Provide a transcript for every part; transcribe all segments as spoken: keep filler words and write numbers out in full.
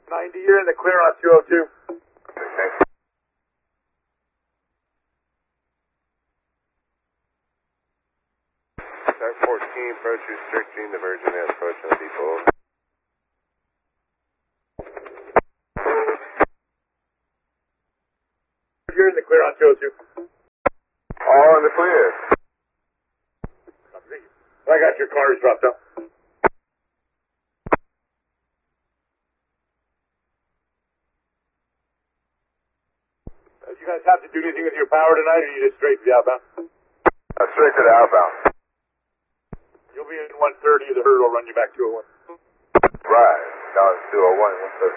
ninety, you're in the clear on two oh two. Thanks. Start fourteen, approach restricting, the Virgin has approach on depot. You're in the clear on two oh two. All in the clear. I got your cars dropped up. Uh, you guys have to do anything with your power tonight, or you just straight to the outbound? Uh, straight to the outbound. You'll be in one thirty, the herd will run you back two oh one. Right. Down to two oh one, one thirty.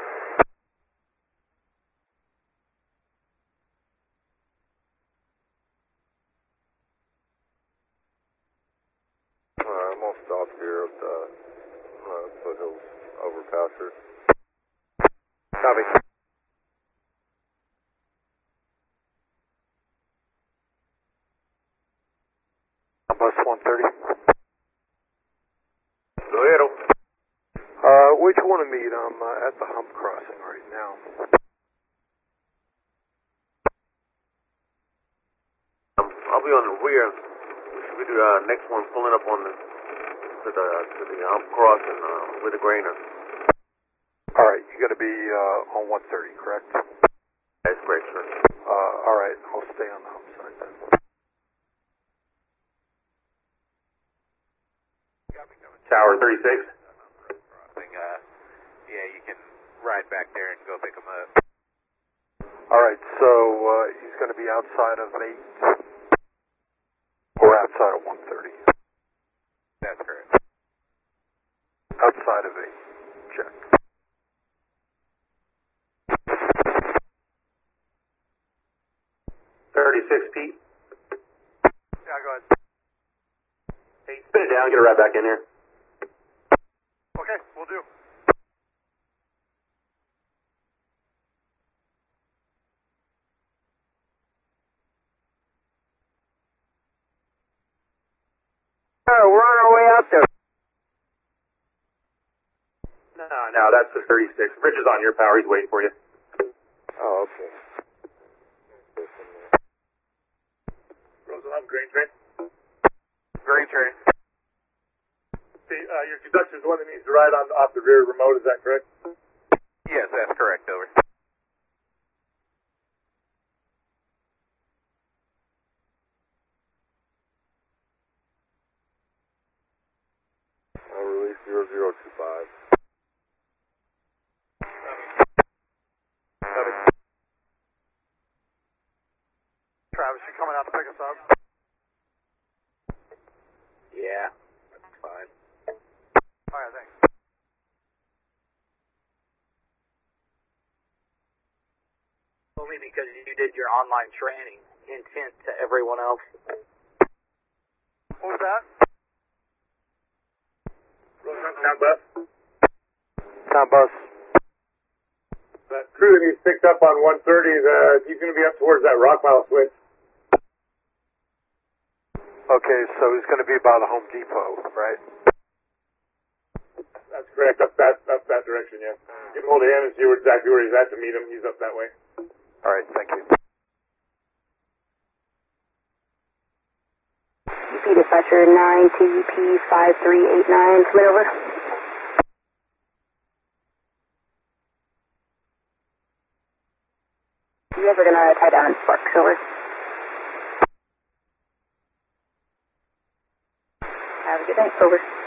Uh, I'm gonna stop here at the uh, foothills over pasture. Copy. Bus one thirty. Little. Uh, which one to meet? I'm uh, at the hump crossing right now. Um, I'll be on the rear. We should be the uh, next one pulling up on the to the to the hump crossing uh, with the grainer. All right, you got to be uh, on one thirty, correct? That's great, sir. Uh, all right, I'll stay on the hump side then. Tower thirty-six. Uh, yeah, you can ride back there and go pick him up. All right, so uh, he's going to be outside of eight or outside of one thirty? That's correct. Outside of eight. Check. thirty-six, Pete. Yeah, go ahead. Hey, spin it down, get a ride back in here. Okay, we'll do. Oh, we're on our way out there. No, no, that's the thirty-six. Rich is on your power. He's waiting for you. Oh, okay. Rosenham, grain train. Grain train. See, uh, your conductor is the one that needs to ride on off the rear remote. Is that correct? Yes, that's correct, over. I'll release zero zero two five. Travis, you coming out to pick us up? Yeah, that's fine. All right, thanks. Only because you did your online training. Intent to everyone else. What was that? Rosenham, town bus. Town bus. That crew that he's picked up on one thirty, the, he's going to be up towards that rock mile switch. Okay, so he's going to be by the Home Depot, right? That's correct, up that, up that direction, yeah. Get hold of him and see where, exactly where he's at to meet him. He's up that way. All right, thank you. T P dispatcher nine T P five three eight nine, come over. You guys are going to tie down and spark, over. Have a good night, over.